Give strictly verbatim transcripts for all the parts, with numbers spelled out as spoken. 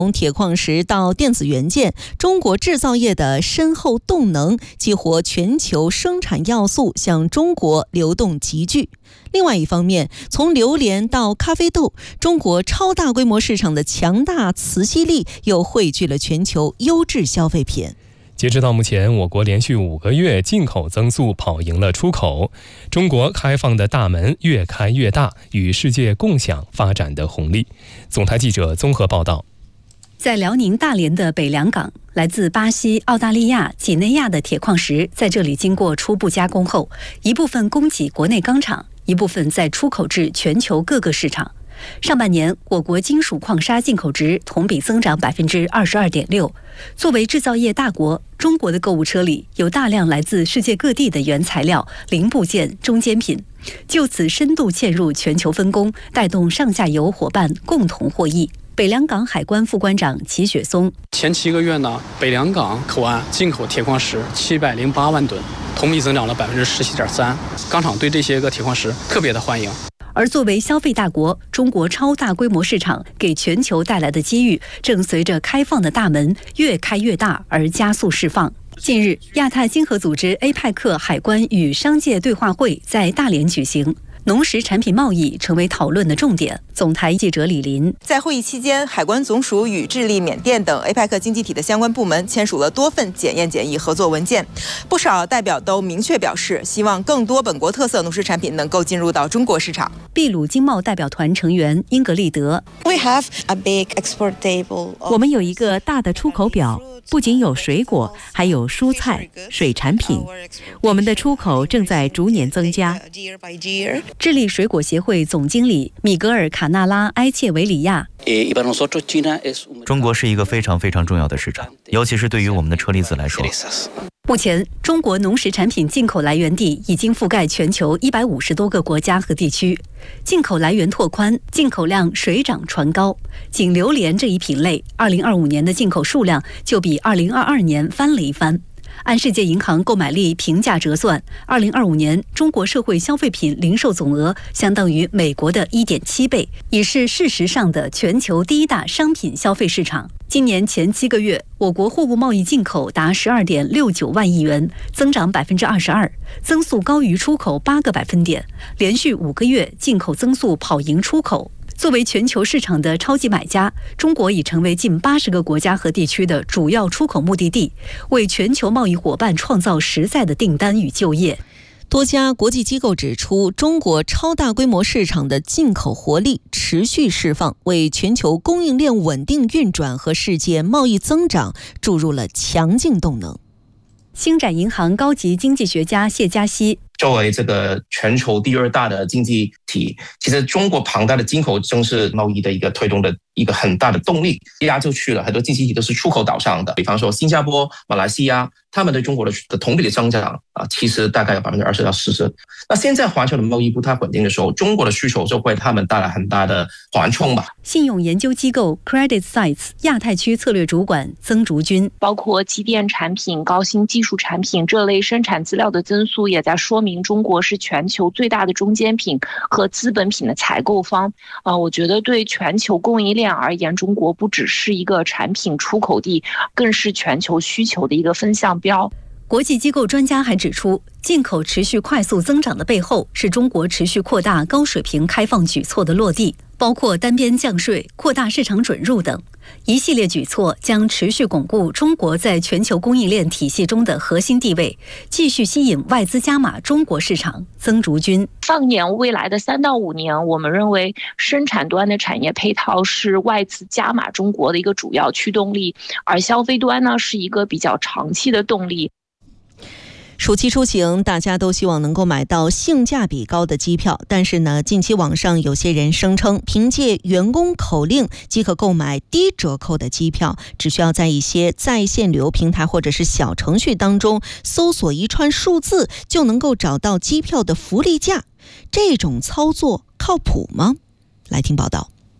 从铁矿石到电子元件，中国制造业的深厚动能激活全球生产要素向中国流动急剧。另外一方面，从榴莲到咖啡豆，中国超大规模市场的强大磁吸力又汇聚了全球优质消费品。 截止到目前，我国连续五个月进口增速跑赢了出口，中国开放的大门越开越大，与世界共享发展的红利。总台记者综合报道。 在辽宁大连的北良港，来自巴西、澳大利亚、几内亚的铁矿石在这里经过初步加工后，一部分供给国内钢厂，一部分再出口至全球各个市场。上半年，我国金属矿砂进口值同比增长百分之二十二点六。作为制造业大国，中国的购物车里有大量来自世界各地的原材料、零部件、中间品，就此深度嵌入全球分工，带动上下游伙伴共同获益。北良港海关副关长齐雪松： 前七个月呢，北良港口岸进口铁矿石七百零八万吨，同比增长了百分之十七点三。钢厂对这些个铁矿石特别的欢迎。 而作为消费大国，中国超大规模市场给全球带来的机遇，正随着开放的大门越开越大而加速释放。近日，亚太经合组织 A 派克海关与商界对话会在大连举行。农食产品贸易成为讨论的重点。总台记者李林在会议期间，海关总署与智利、缅甸等 A 派克经济体的相关部门签署了多份检验检疫合作文件。不少代表都明确表示，希望更多本国特色农食产品能够进入到中国市场。 秘鲁经贸代表团成员英格丽德： We have a big export table. 我们有一个大的出口表，不仅有水果，还有蔬菜、水产品。我们的出口正在逐年增加。 智利水果协会总经理米格尔·卡纳拉埃切维里亚： 中国是一个非常非常重要的市场，尤其是对于我们的车厘子来说。 目前，中国农食产品进口来源地已经覆盖全球一百五十多个国家和地区，进口来源拓宽，进口量水涨船高。仅榴莲这一品类，二零二五年的进口数量就比二零二二年翻了一番。按世界银行购买力评价折算，二零二五年中国社会消费品零售总额相当于美国的 一点七倍，已是事实上的全球第一大商品消费市场。今年前七个月，我国货物贸易进口达十二点六九万亿元，增长百分之二十二，增速高于出口八个百分点，连续五个月进口增速跑赢出口。作为全球市场的超级买家，中国已成为近八十个国家和地区的主要出口目的地，为全球贸易伙伴创造实在的订单与就业。 多家国际机构指出，中国超大规模市场的进口活力持续释放，为全球供应链稳定运转和世界贸易增长注入了强劲动能。 星展银行高级经济学家谢嘉熙： 作为这个全球第二大的经济体，其实中国庞大的进口正是贸易的一个推动的一个很大的动力。亚洲区了很多经济体都是出口导向的，比方说新加坡、马来西亚，他们对中国的的同比的增长啊，其实大概有百分之二十到四十。那现在环球的贸易不太稳定的时候，中国的需求就会他们带来很大的缓冲吧。 信用研究机构 Credit Sights 亚太区策略主管曾竹君： 包括机电产品、高新技术产品这类生产资料的增速，也在说明中国是全球最大的中间品和资本品的采购方。啊、呃，我觉得对全球供应链而言，中国不只是一个产品出口地，更是全球需求的一个风向标。 国际机构专家还指出，进口持续快速增长的背后，是中国持续扩大高水平开放举措的落地，包括单边降税、扩大市场准入等一系列举措，将持续巩固中国在全球供应链体系中的核心地位，继续吸引外资加码中国市场。曾竹君： 放眼未来的三到五年，我们认为生产端的产业配套是外资加码中国的一个主要驱动力，而消费端呢是一个比较长期的动力。 暑期出行，大家都希望能够买到性价比高的机票，但是呢，近期网上有些人声称，凭借员工口令即可购买低折扣的机票，只需要在一些在线旅游平台或者是小程序当中搜索一串数字，就能够找到机票的福利价。这种操作靠谱吗？来听报道。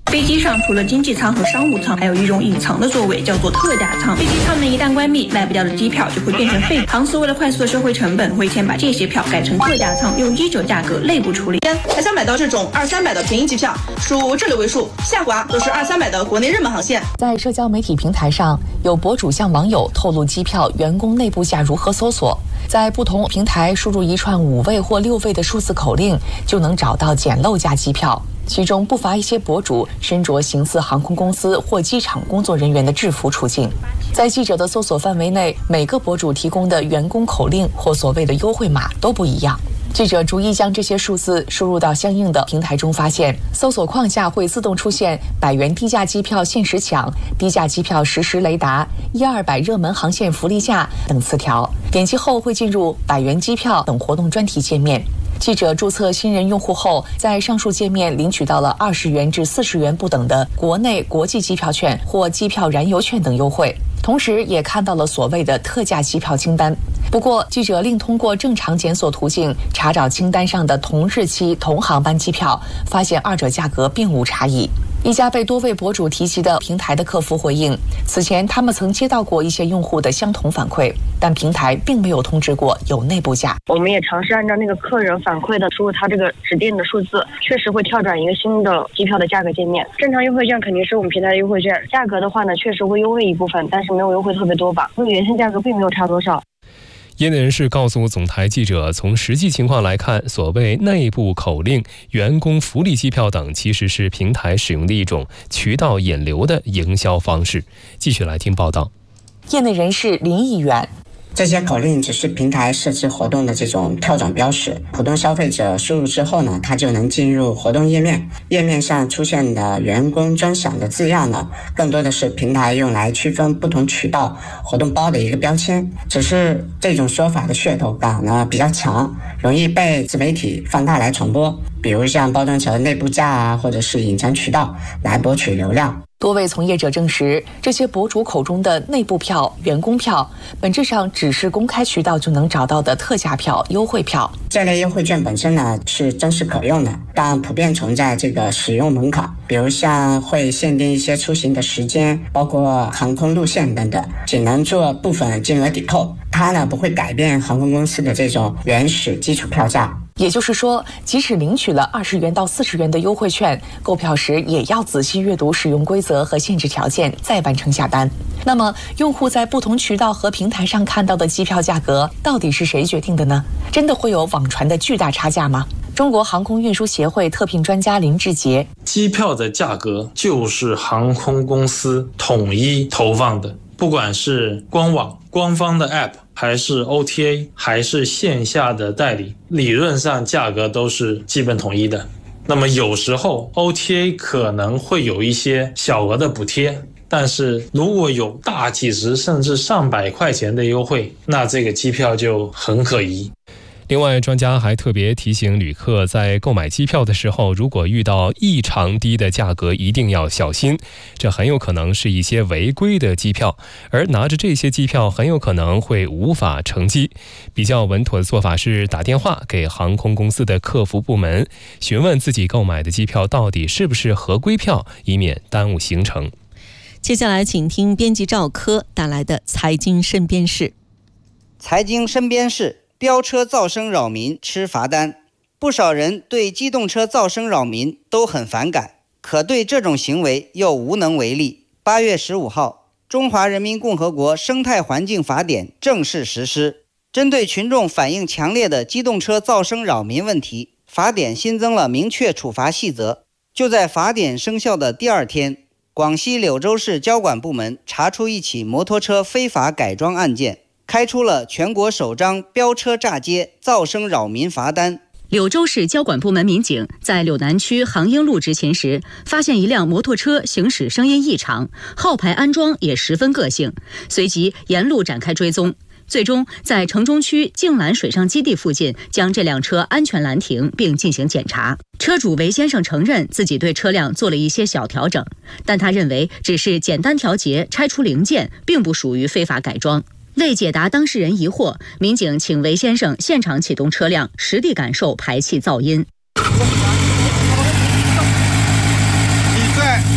飞机上除了经济舱和商务舱，还有一种隐藏的座位，叫做特价舱。飞机舱门一旦关闭，卖不掉的机票就会变成废。航司为了快速的收回成本，会先把这些票改成特价舱，用一折价格内部处理。 还想买到这种二三百的便宜机票，输这六位数，下滑都是二三百的国内热门航线。 在社交媒体平台上，有博主向网友透露机票员工内部价如何搜索，在不同平台输入一串五位或六位的数字口令，就能找到捡漏价机票。其中不乏一些博主身着形似航空公司或机场工作人员的制服出镜。在记者的搜索范围内，每个博主提供的员工口令或所谓的优惠码都不一样。记者逐一将这些数字输入到相应的平台中，发现搜索框下会自动出现百元低价机票限时抢、低价机票实时雷达、一二百热门航线福利价等词条。点击后会进入百元机票等活动专题界面。记者注册新人用户后，在上述界面领取到了二十元至四十元不等的国内国际机票券或机票燃油券等优惠，同时也看到了所谓的特价机票清单。不过，记者另通过正常检索途径查找清单上的同日期同航班机票，发现二者价格并无差异。一家被多位博主提及的平台的客服回应，此前他们曾接到过一些用户的相同反馈，但平台并没有通知过有内部价。 我们也尝试按照那个客人反馈的输入他这个指定的数字，确实会跳转一个新的机票的价格界面。正常优惠券肯定是我们平台的优惠券，价格的话呢，确实会优惠一部分，但是没有优惠特别多吧，和原先价格并没有差多少。 业内人士告诉总台记者，从实际情况来看，所谓内部口令、员工福利机票等，其实是平台使用的一种渠道引流的营销方式。继续来听报道。 业内人士林毅远， 这些口令只是平台设置活动的这种跳转标识，普通消费者输入之后呢，他就能进入活动页面。页面上出现的员工专享的字样呢，更多的是平台用来区分不同渠道活动包的一个标签。只是这种说法的噱头感呢比较强，容易被自媒体放大来传播，比如像包装成内部价啊，或者是隐藏渠道来博取流量。 多位从业者证实，这些博主口中的内部票、员工票，本质上只是公开渠道就能找到的特价票、优惠票。 这类优惠券本身呢是真实可用的，但普遍存在这个使用门槛，比如像会限定一些出行的时间，包括航空路线等等，只能做部分金额抵扣。它呢不会改变航空公司的这种原始基础票价。 也就是说，即使领取了二十元到四十元的优惠券，购票时也要仔细阅读使用规则和限制条件，再完成下单。那么，用户在不同渠道和平台上看到的机票价格，到底是谁决定的呢？真的会有网传的巨大差价吗？中国航空运输协会特聘专家林志杰， 机票的价格就是航空公司统一投放的，不管是官网、官方的 App， 还是 O T A， 还是线下的代理，理论上价格都是基本统一的。那么有时候 O T A 可能会有一些小额的补贴，但是如果有大几十甚至上百块钱的优惠，那这个机票就很可疑。 另外，专家还特别提醒旅客，在购买机票的时候，如果遇到异常低的价格，一定要小心，这很有可能是一些违规的机票，而拿着这些机票很有可能会无法乘机。比较稳妥的做法是打电话给航空公司的客服部门，询问自己购买的机票到底是不是合规票，以免耽误行程。 接下来请听编辑赵科带来的财经身边事。 财经身边事，飙车噪声扰民吃罚单。不少人对机动车噪声扰民都很反感，可对这种行为又无能为力。八月十五号，中华人民共和国生态环境法典正式实施，针对群众反映强烈的机动车噪声扰民问题，法典新增了明确处罚细则。就在法典生效的第二天，广西柳州市交管部门查出一起摩托车非法改装案件，开出了全国首张飙车炸街噪声扰民罚单。 柳州市交管部门民警在柳南区杭英路执勤时，发现一辆摩托车行驶声音异常，号牌安装也十分个性，随即沿路展开追踪，最终在城中区静兰水上基地附近将这辆车安全拦停并进行检查。车主韦先生承认自己对车辆做了一些小调整，但他认为只是简单调节拆除零件，并不属于非法改装。为解答当事人疑惑，民警请韦先生现场启动车辆，实地感受排气噪音。 你在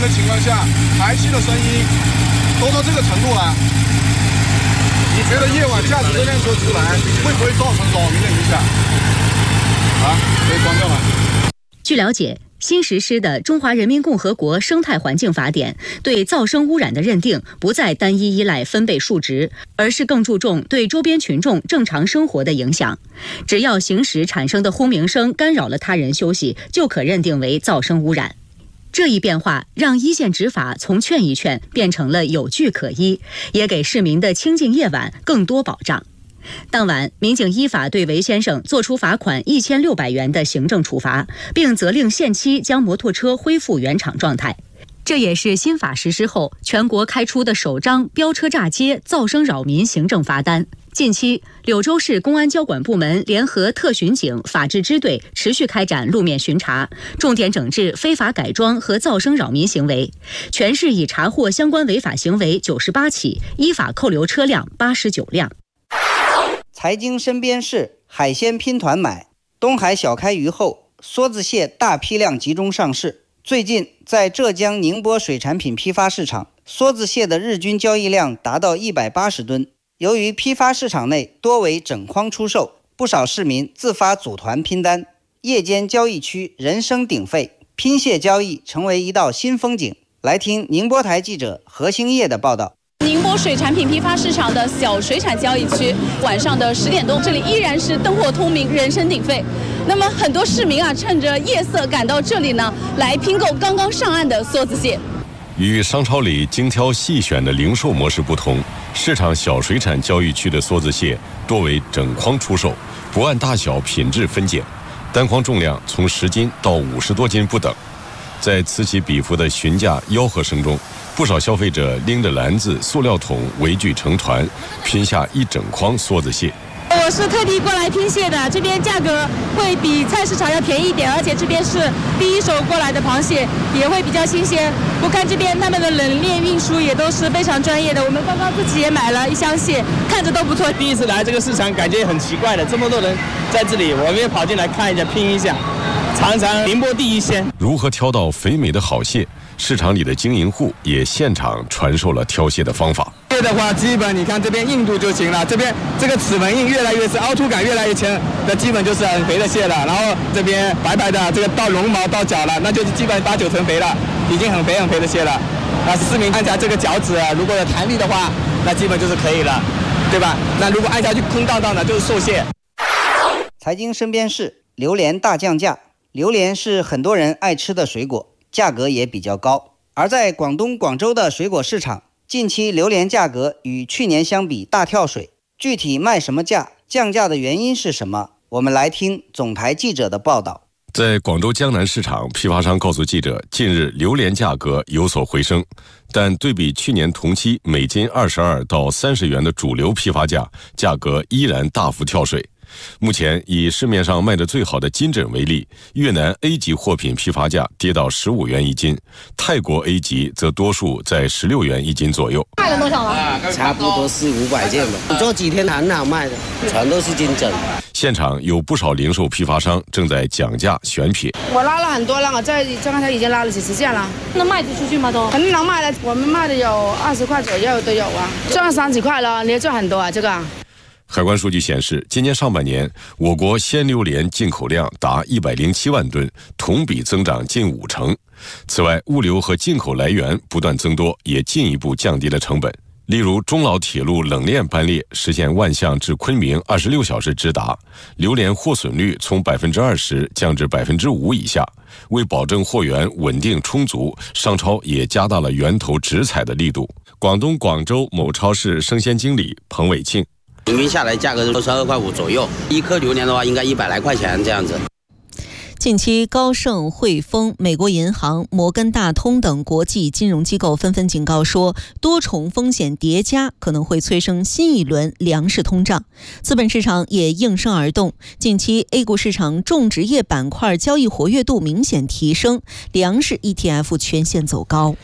的情况下，排气的声音多到这个程度了，你觉得夜晚驾驶这辆车出来会不会造成扰民的影响？啊，可以关掉了。 据了解，新实施的《中华人民共和国生态环境法典》对噪声污染的认定不再单一依赖分贝数值，而是更注重对周边群众正常生活的影响。只要行驶产生的轰鸣声干扰了他人休息，就可认定为噪声污染。这一变化让一线执法从劝一劝变成了有据可依，也给市民的清静夜晚更多保障。当晚，民警依法对韦先生作出罚款一千六百元的行政处罚，并责令限期将摩托车恢复原厂状态。这也是新法实施后全国开出的首张飙车炸街、噪声扰民行政罚单。近期，柳州市公安交管部门联合特巡警、法制支队持续开展路面巡查，重点整治非法改装和噪声扰民行为。全市已查获相关违法行为九十八起，依法扣留车辆八十九辆。 财经身边事，海鲜拼团买。东海小开渔后，梭子蟹大批量集中上市。最近，在浙江宁波水产品批发市场，梭子蟹的日均交易量达到一百八十吨。由于批发市场内多为整筐出售，不少市民自发组团拼单，夜间交易区人声鼎沸，拼蟹交易成为一道新风景。来听宁波台记者何兴业的报道。 宁波水产品批发市场的小水产交易区，晚上的十点多，这里依然是灯火通明，人声鼎沸。那么很多市民啊，趁着夜色赶到这里呢，来拼购刚刚上岸的梭子蟹。 与商超里精挑细选的零售模式不同，市场小水产交易区的梭子蟹多为整筐出售，不按大小品质分拣，单筐重量从十斤到五十多斤不等。在此起彼伏的询价吆喝声中，不少消费者拎着篮子、塑料桶围聚成团，拼下一整筐梭子蟹。 我是特地过来拼蟹的，这边价格会比菜市场要便宜一点，而且这边是第一手过来的螃蟹，也会比较新鲜。我看这边他们的冷链运输也都是非常专业的，我们刚刚自己也买了一箱蟹，看着都不错。 第一次来这个市场，感觉很奇怪的，这么多人在这里，我们也跑进来看一下，拼一下，尝尝宁波第一鲜。 如何挑到肥美的好蟹？市场里的经营户也现场传授了挑蟹的方法。 蟹的话，基本你看这边硬度就行了，这边这个齿纹硬越来越是凹凸感越来越强，那基本就是很肥的蟹了。然后这边白白的，这个到绒毛到脚了，那就是基本八九成肥了，已经很肥很肥的蟹了。那市民按下这个脚趾，如果有弹力的话，那基本就是可以了，对吧？那如果按下去空荡荡的，就是瘦蟹。 财经身边事，榴莲大降价。榴莲是很多人爱吃的水果，价格也比较高。而在广东广州的水果市场，近期榴莲价格与去年相比大跳水。具体卖什么价，降价的原因是什么？我们来听总台记者的报道。 在广州江南市场，批发商告诉记者，近日榴莲价格有所回升，但对比去年同期每斤二十二到三十元的主流批发价，价格依然大幅跳水。目前以市面上卖得最好的金枕为例，越南 A 级货品批发价跌到十五元一斤，泰国 A 级则多数在十六元一斤左右。 卖了多少了？差不多四五百件吧，做几天很好卖的，全都是金枕。 现场有不少零售批发商正在讲价选撇。 我拉了很多了，我在刚才已经拉了几十件了。 能卖得出去吗？都很能卖的，我们卖的有二十块左右都有啊，赚三十块了，你也赚很多啊，这个。 海关数据显示，今年上半年，我国鲜榴莲进口量达一百零七万吨，同比增长近五成。此外，物流和进口来源不断增多，也进一步降低了成本。例如，中老铁路冷链班列实现万象至昆明二十六小时直达，榴莲获损率从百分之二十降至百分之五以下。为保证货源稳定充足，商超也加大了源头直采的力度。广东广州某超市生鲜经理彭伟庆。 平均下来价格都是二块五左右，一颗榴莲的话应该一百来块钱这样子。 近期，高盛、汇丰、美国银行、摩根大通等国际金融机构纷纷警告说，多重风险叠加可能会催生新一轮粮食通胀。资本市场也应声而动，近期 A 股市场种植业板块交易活跃度明显提升，粮食 E T F 全线走高。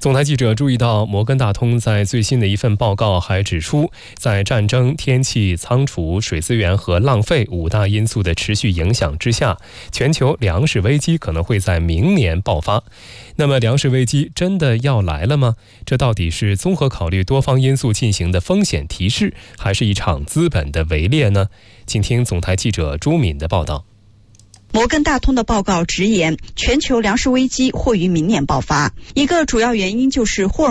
总台记者注意到，摩根大通在最新的一份报告还指出，在战争、天气、仓储、水资源和浪费五大因素的持续影响之下，全球粮食危机可能会在明年爆发。那么，粮食危机真的要来了吗？这到底是综合考虑多方因素进行的风险提示，还是一场资本的围猎呢？请听总台记者朱敏的报道。 摩根大通的报告直言，全球粮食危机或于明年爆发，一个主要原因就是霍尔